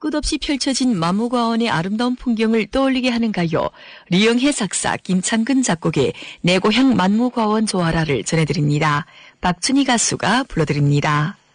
끝없이 펼쳐진 마무과원의 아름다운 풍경을 떠올리게 하는 가요. 리영혜 작사, 김창근 작곡의 내 고향 만무과원 좋아라를 전해드립니다. 박준희 가수가 불러드립니다.